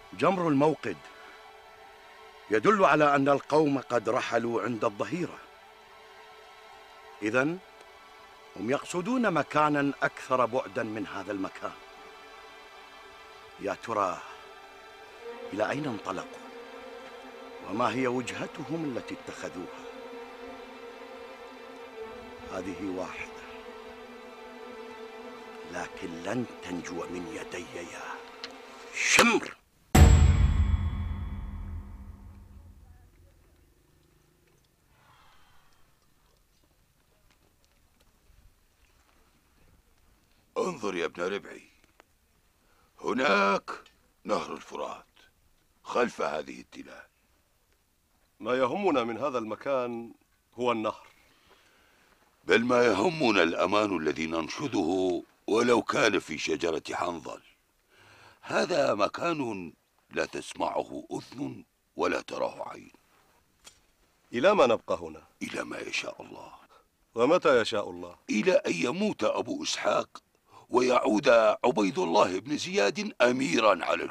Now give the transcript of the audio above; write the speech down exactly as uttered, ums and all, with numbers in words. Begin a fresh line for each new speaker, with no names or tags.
جمر الموقد يدل على أن القوم قد رحلوا عند الظهيرة. إذن هم يقصدون مكانا أكثر بعدا من هذا المكان. يا ترى إلى أين انطلقوا؟ وما هي وجهتهم التي اتخذوها؟ هذه واحدة، لكن لن تنجو من يدي يا شمر.
انظر يا ابن ربعي، هناك نهر الفرات خلف هذه التلال.
ما يهمنا من هذا المكان هو النهر،
بل ما يهمنا الأمان الذي ننشده ولو كان في شجرة حنظل. هذا مكان لا تسمعه أذن ولا تراه عين.
إلى ما نبقى هنا؟
إلى ما يشاء الله.
ومتى يشاء الله؟
إلى أن يموت أبو إسحاق ويعود عبيد الله بن زياد أميرا على الكوفة.